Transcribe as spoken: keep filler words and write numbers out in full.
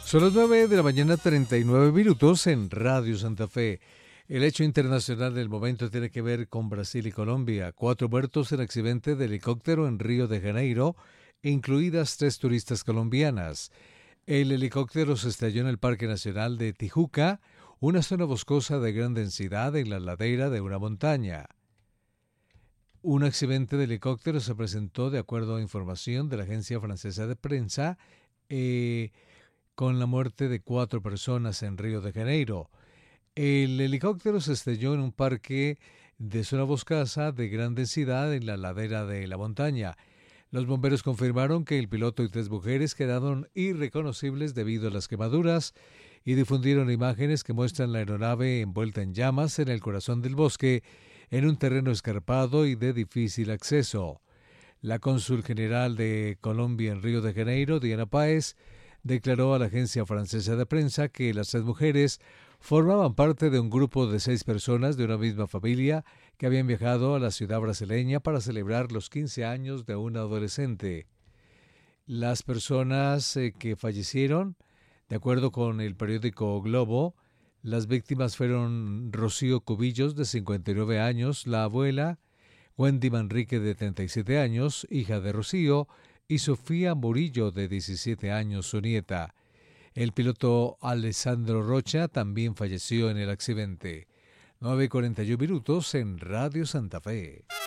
Son las nueve de la mañana, treinta y nueve minutos en Radio Santa Fe. El hecho internacional del momento tiene que ver con Brasil y Colombia. Cuatro muertos en accidente de helicóptero en Río de Janeiro, incluidas tres turistas colombianas. El helicóptero se estrelló en el Parque Nacional de Tijuca, una zona boscosa de gran densidad en la ladera de una montaña. Un accidente de helicóptero se presentó, de acuerdo a información de la agencia francesa de prensa, eh, con la muerte de cuatro personas en Río de Janeiro. El helicóptero se estrelló en un parque de zona boscosa de gran densidad en la ladera de la montaña. Los bomberos confirmaron que el piloto y tres mujeres quedaron irreconocibles debido a las quemaduras y difundieron imágenes que muestran la aeronave envuelta en llamas en el corazón del bosque, en un terreno escarpado y de difícil acceso. La cónsul general de Colombia en Río de Janeiro, Diana Páez, declaró a la agencia francesa de prensa que las tres mujeres formaban parte de un grupo de seis personas de una misma familia que habían viajado a la ciudad brasileña para celebrar los quince años de una adolescente. Las personas eh, que fallecieron, de acuerdo con el periódico Globo, las víctimas fueron Rocío Cubillos, de cincuenta y nueve años, la abuela, Wendy Manrique, de treinta y siete años, hija de Rocío, y Sofía Murillo, de diecisiete años, su nieta. El piloto Alessandro Rocha también falleció en el accidente. nueve y cuarenta y uno minutos en Radio Santa Fe.